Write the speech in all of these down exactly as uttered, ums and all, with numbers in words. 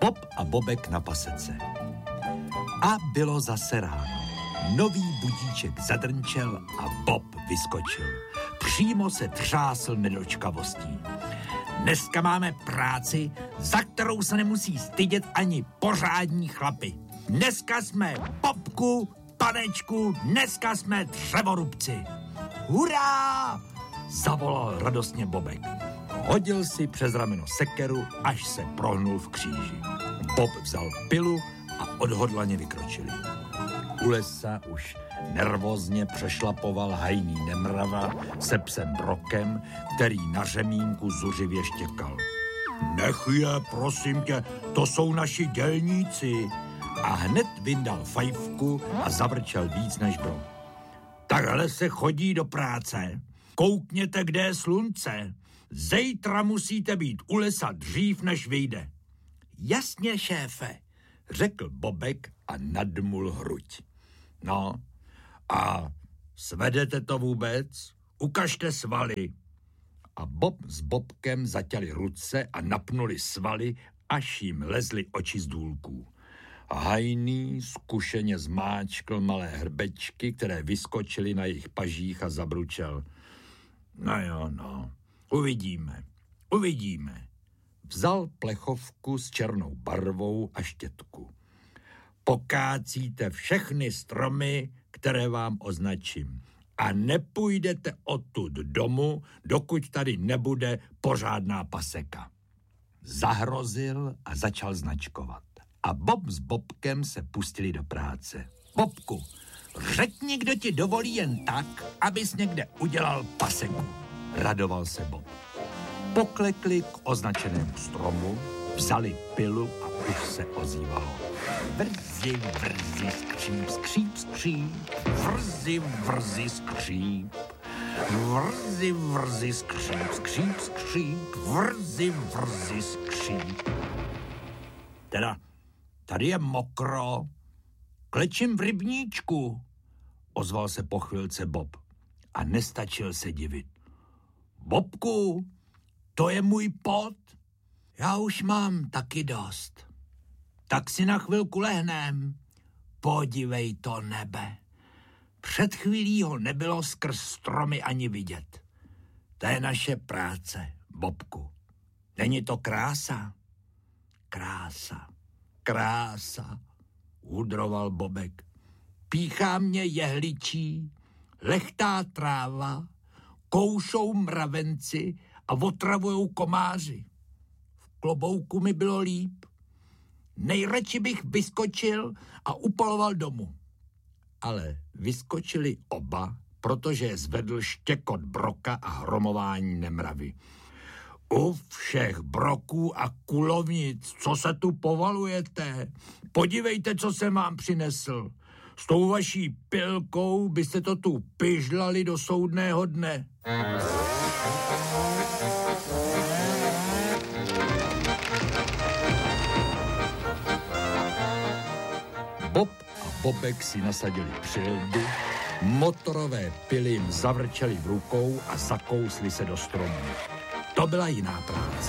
Bob a Bobek na pasece. A bylo zase ráno. Nový budíček zadrnčel a Bob vyskočil. Přímo se třásl nedočkavostí. Dneska máme práci, za kterou se nemusí stydět ani pořádní chlapi. Dneska jsme Bobku, Panečku, dneska jsme dřevorubci. Hurá! Zavolal radostně Bobek. Hodil si přes rameno sekeru, až se prohnul v kříži. Bob vzal pilu a odhodlaně vykročili. U lesa už nervózně přešlapoval hajný Nemrava se psem Brokem, který na řemínku zuřivě štěkal. Nech je, prosím tě, to jsou naši dělníci. A hned vyndal fajfku a zavrčel víc než Brok. Takhle se chodí do práce. Koukněte, kde je slunce. Zítra musíte být u lesa dřív, než vyjde. Jasně, šéfe, řekl Bobek a nadmul hruď. No, a svedete to vůbec? Ukažte svaly. A Bob s Bobkem zatěli ruce a napnuli svaly, až jim lezly oči z důlků. A hajný zkušeně zmáčkl malé hrbečky, které vyskočily na jejich pažích a zabručel. No jo, no, uvidíme, uvidíme. Vzal plechovku s černou barvou a štětku. Pokácíte všechny stromy, které vám označím. A nepůjdete odtud domů, dokud tady nebude pořádná paseka. Zahrozil a začal značkovat. A Bob s Bobkem se pustili do práce. Bobku, řekni, kdo ti dovolí jen tak, abys někde udělal paseku. Radoval se Bob. Poklekli k označenému stromu, vzali pilu a už se ozývalo. Vrzi, vrzi, skříp, skříp, skříp, vrzi, vrzi, skříp, vrzi, vrzi, skříp, skříp, skříp, vrzi, vrzi, skříp. Teda, tady je mokro, klečím v rybníčku, ozval se po chvilce Bob a nestačil se divit. Bobku, to je můj pot, já už mám taky dost. Tak si na chvilku lehnem. Podívej to nebe. Před chvílí ho nebylo skrz stromy ani vidět. To je naše práce, Bobku. Není to krása? Krása, krása, hudroval Bobek. Píchá mě jehličí, lechtá tráva, koušou mravenci a otravujou komáři. V klobouku mi bylo líp. Nejradši bych vyskočil a upaloval domů. Ale vyskočili oba, protože je zvedl štěkot Broka a hromování Nemravy. U všech broků a kulovnic, co se tu povalujete? Podívejte, co jsem vám přinesl. S tou vaší pilkou byste to tu pyžlali do soudného dne. Bob a Bobek si nasadili přilby, motorové pily jim zavrčely v rukou a zakousli se do stromů. To byla jiná práce.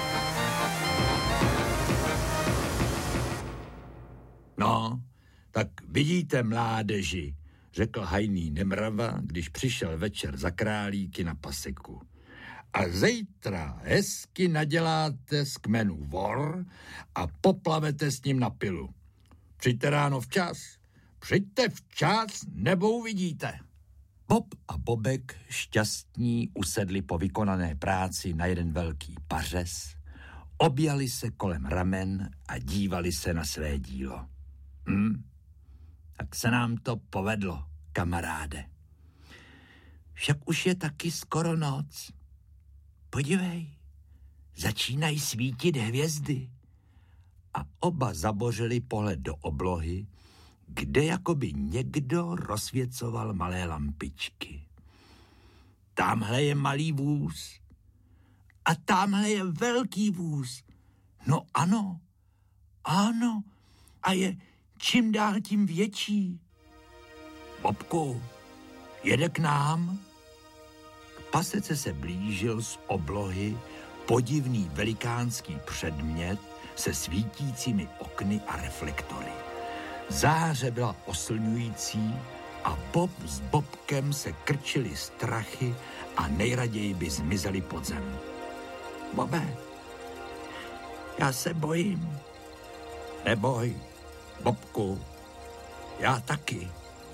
No, tak vidíte, mládeži, řekl hajný Nemrava, když přišel večer za králíky na paseku. A zítra hezky naděláte z kmenu vor a poplavete s ním na pilu. Přijďte ráno včas, přijďte včas, nebo uvidíte. Bob a Bobek šťastní usedli po vykonané práci na jeden velký pařez, objali se kolem ramen a dívali se na své dílo. Hm, tak se nám to povedlo, kamaráde. Však už je taky skoro noc. Podívej, začínají svítit hvězdy. A oba zabořili pohled do oblohy, kde jakoby někdo rozsvěcoval malé lampičky. Támhle je malý vůz a támhle je velký vůz. No ano, ano, a je čím dál tím větší. Bobku, jede k nám? K pasece se blížil z oblohy podivný velikánský předmět, se svítícími okny a reflektory. Záře byla oslňující a Bob s Bobkem se krčili strachy a nejraději by zmizeli pod zem. Bobe, já se bojím. Neboj, Bobku, já taky.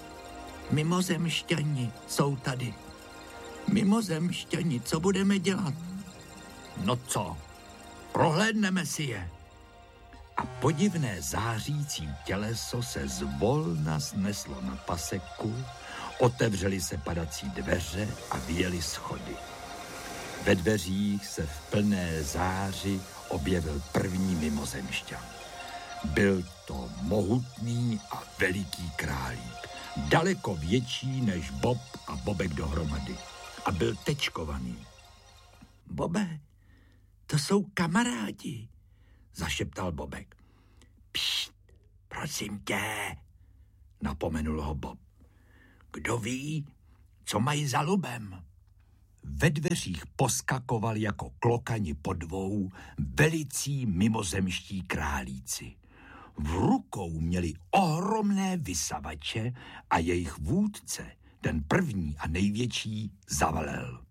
Mimozemšťani jsou tady. Mimozemšťani, co budeme dělat? No co, prohlédneme si je. A podivné zářící těleso se zvolna sneslo na paseku, otevřely se padací dveře a vyjeli schody. Ve dveřích se v plné záři objevil první mimozemšťan. Byl to mohutný a veliký králík, daleko větší než Bob a Bobek dohromady. A byl tečkovaný. Bobe, to jsou kamarádi, zašeptal Bobek. Pšt, prosím tě, napomenul ho Bob. Kdo ví, co mají za lubem? Ve dveřích poskakovali jako klokani po dvou velicí mimozemští králíci. V rukou měli ohromné vysavače a jejich vůdce, ten první a největší, zavelel.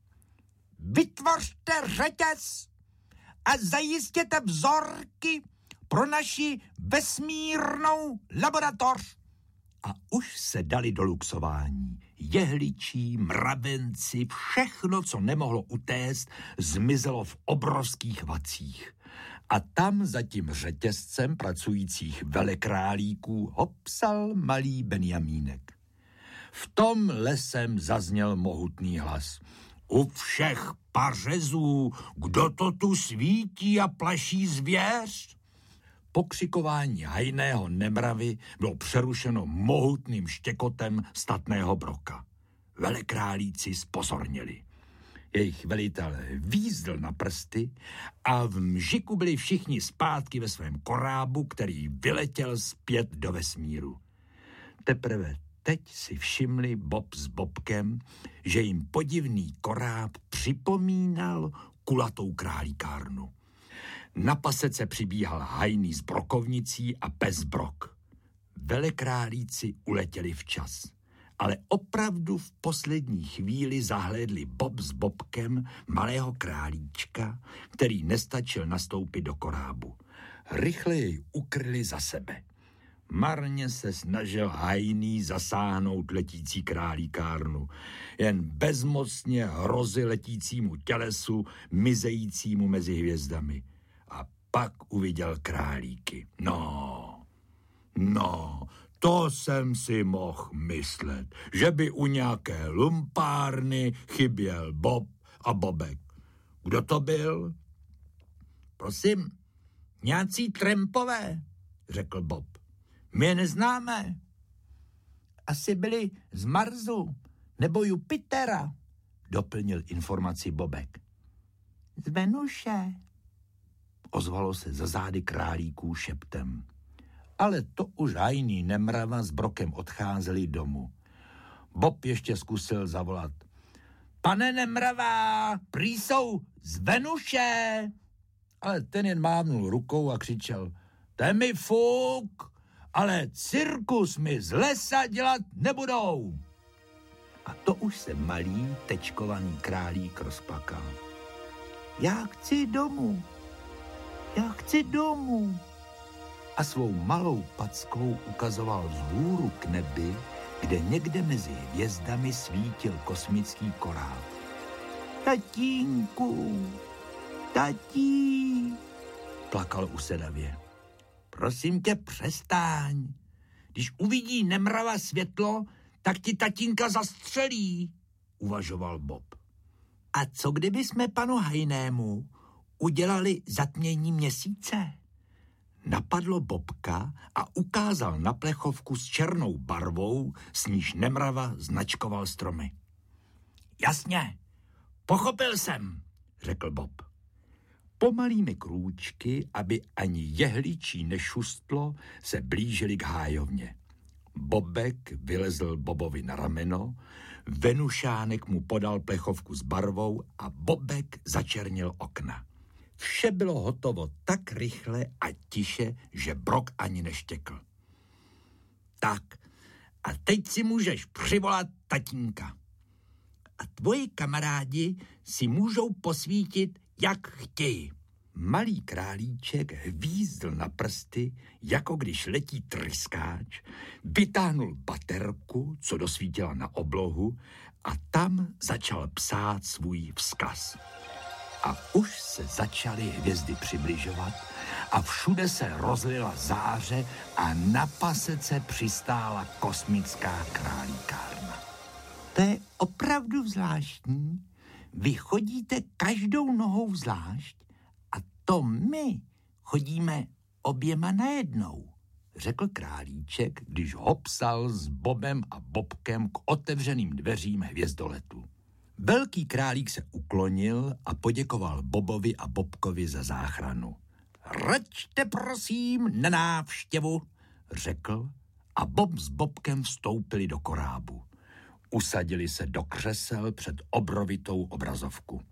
Vytvořte řetěz a zajistěte vzorky pro naši vesmírnou laboratoř. A už se dali do luxování. Jehličí, mravenci, všechno, co nemohlo utéct, zmizelo v obrovských vacích. A tam za tím řetězcem pracujících velekrálíků hopsal malý Benjamínek. V tom lesem zazněl mohutný hlas. U všech pařezů, kdo to tu svítí a plaší zvěř? Pokřikování hajného nemravy bylo přerušeno mohutným štěkotem statného broka. Velekrálíci zpozornili. Jejich velitel vízdl na prsty a v mžiku byli všichni zpátky ve svém korábu, který vyletěl zpět do vesmíru. Teprve teď si všimli Bob s Bobkem, že jim podivný koráb připomínal kulatou králíkárnu. Na pasece přibíhal hajný s brokovnicí a pes brok. Velekrálíci uletěli včas, ale opravdu v poslední chvíli zahlédli Bob s Bobkem malého králíčka, který nestačil nastoupit do korábu. Rychle jej ukryli za sebe. Marně se snažil hajný zasáhnout letící králíkárnu. Jen bezmocně hrozil letícímu tělesu, mizejícímu mezi hvězdami. A pak uviděl králíky. No, no, to jsem si mohl myslet, že by u nějaké lumpárny chyběl Bob a Bobek. Kdo to byl? Prosím, nějací trampové, řekl Bob. My je neznáme. Asi byli z Marsu nebo Jupitera, doplnil informaci Bobek. Z Venuše, ozvalo se za zády králíků šeptem. Ale to už hajný nemrava s brokem odcházeli domů. Bob ještě zkusil zavolat. Pane nemrava, prý jsou z Venuše. Ale ten jen mávnul rukou a křičel. To je mi fuk, ale cirkus mi z lesa dělat nebudou. A to už se malý tečkovaný králík rozplakal. Já chci domů, já chci domů. A svou malou packou ukazoval vzhůru k nebi, kde někde mezi hvězdami svítil kosmický koráb. Tatínku, tatí, plakal usedavě. Prosím tě, přestaň. Když uvidí nemrava světlo, tak ti tatínka zastřelí, uvažoval Bob. A co kdyby jsme panu hajnému udělali zatmění měsíce? Napadlo Bobka a ukázal na plechovku s černou barvou, s níž nemrava značkoval stromy. Jasně, pochopil jsem, řekl Bob. Pomalými krůčky, aby ani jehličí nešustlo, se blížili k hájovně. Bobek vylezl Bobovi na rameno, Venušánek mu podal plechovku s barvou a Bobek začernil okna. Vše bylo hotovo tak rychle a tiše, že Brok ani neštěkl. Tak, a teď si můžeš přivolat tatínka. A tvoji kamarádi si můžou posvítit, jak chtějí. Malý králíček hvízdl na prsty, jako když letí tryskáč, vytáhnul baterku, co dosvítila na oblohu, a tam začal psát svůj vzkaz. A už se začaly hvězdy přibližovat a všude se rozlila záře a na pasece přistála kosmická králíkárna. To je opravdu zvláštní. Vy chodíte každou nohou zvlášť a to my chodíme oběma najednou, řekl králíček, když hopsal s Bobem a Bobkem k otevřeným dveřím hvězdoletu. Velký králík se uklonil a poděkoval Bobovi a Bobkovi za záchranu. Račte prosím na návštěvu, řekl, a Bob s Bobkem vstoupili do korábu. Usadili se do křesel před obrovitou obrazovku.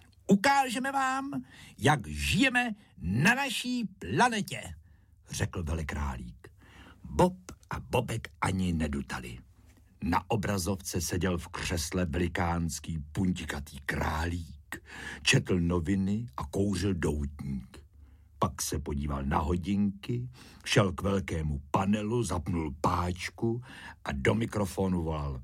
Ukážeme vám, jak žijeme na naší planetě, řekl velekrálík. Bob a Bobek ani nedutali. Na obrazovce seděl v křesle velikánský puntikatý králík, četl noviny a kouřil doutník. Pak se podíval na hodinky, šel k velkému panelu, zapnul páčku a do mikrofonu volal: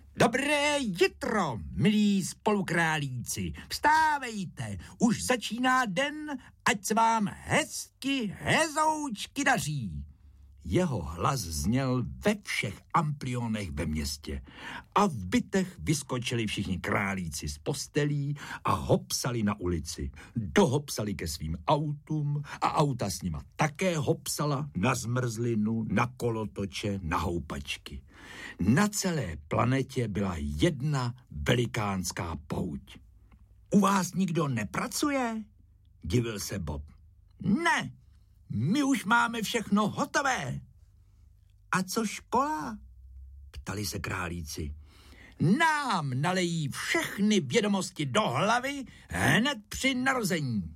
Dobré jitro, milí spolukrálíci, vstávejte, už začíná den, ať se vám hezky, hezoučky daří. Jeho hlas zněl ve všech amplionech ve městě a v bytech vyskočili všichni králíci z postelí a hopsali na ulici. Dohopsali ke svým autům a auta s nima také hopsala na zmrzlinu, na kolotoče, na houpačky. Na celé planetě byla jedna velikánská pouť. U vás nikdo nepracuje? Divil se Bob. Ne. My už máme všechno hotové. A co škola? Ptali se králíci. Nám nalejí všechny vědomosti do hlavy hned při narození.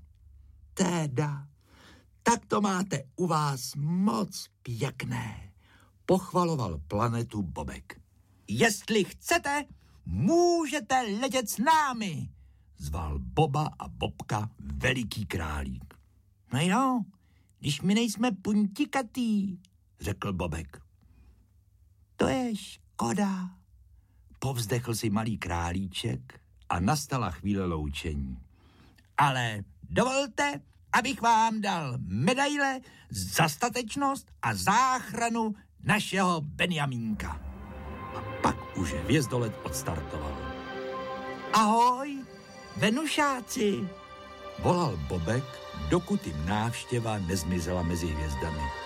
Teda, tak to máte u vás moc pěkné, pochvaloval planetu Bobek. Jestli chcete, můžete letět s námi, zval Boba a Bobka veliký králík. No jo, když my nejsme puntikatý, řekl Bobek. To je škoda, povzdechl si malý králíček a nastala chvíle loučení. Ale dovolte, abych vám dal medaile za statečnost a záchranu našeho Benjamínka. A pak už hvězdolet odstartoval. Ahoj, Venušáci, volal Bobek, dokud jim návštěva nezmizela mezi hvězdami.